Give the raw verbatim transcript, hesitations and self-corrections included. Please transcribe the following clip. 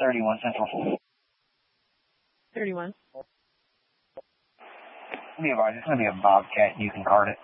thirty-one Central. thirty-one. Let me advise, it's going to be a Bobcat. You can card it.